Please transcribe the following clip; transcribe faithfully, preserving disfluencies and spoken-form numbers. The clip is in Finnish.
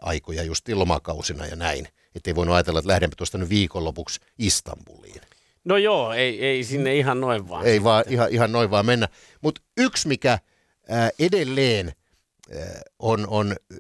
aikoja just lomakausina ja näin. Että ei voinut ajatella, että lähdenpä tuosta nyt viikonlopuksi Istanbuliin. No joo, ei, ei sinne ihan noin vaan. Ei vaan, ihan, ihan noin vaan mennä. Mutta yksi, mikä ää, edelleen ää, on, on